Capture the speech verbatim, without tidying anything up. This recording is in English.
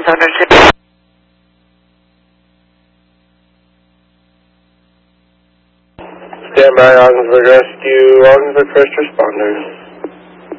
Thunder City. Stand by, Ogdensburg Rescue, Ogdensburg First Responders.